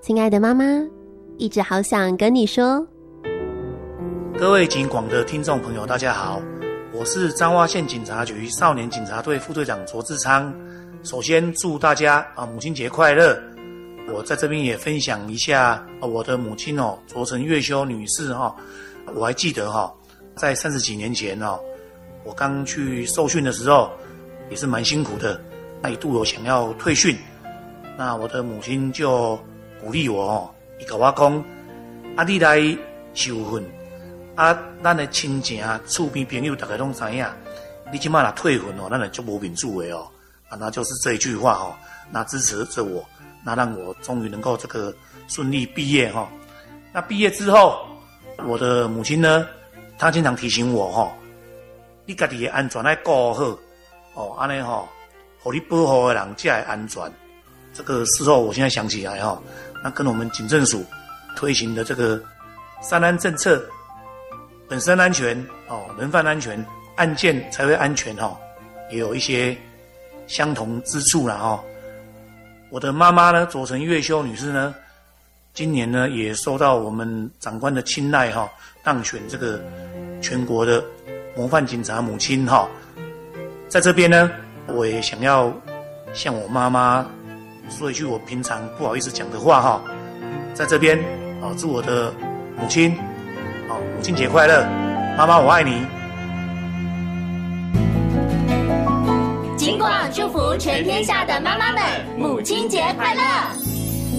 亲爱的妈妈，一直好想跟你说。 各位警广的听众朋友，大家好，我是彰化县警察局少年警察队副队长卓志昌。首先祝大家母亲节快乐。我在这边也分享一下我的母亲卓陈月修女士我还记得在30几年前我刚去受训的时候也是蛮辛苦的，那一度有想要退训，那我的母亲就鼓励我伊跟我讲你来受训咱的亲情厝边朋友大家都知影，你现在若退训咱就没面子的那就是这一句话那支持着我，那让我终于能够这个顺利毕业那毕业之后，我的母亲呢，她经常提醒我你家己的安全要顾好这样互你保护的人才会安全。这个事后我现在想起来那跟我们警政署推行的这个3安政策，本身安全人犯安全，案件才会安全也有一些相同之处啦我的妈妈呢，佐陈月修女士呢，今年呢也受到我们长官的青睐当选这个全国的模范警察母亲在这边呢，我也想要向我妈妈说一句我平常不好意思讲的话在这边祝我的母亲母亲节快乐，妈妈我爱你。 警广祝福全天下的妈妈们，母亲节快乐！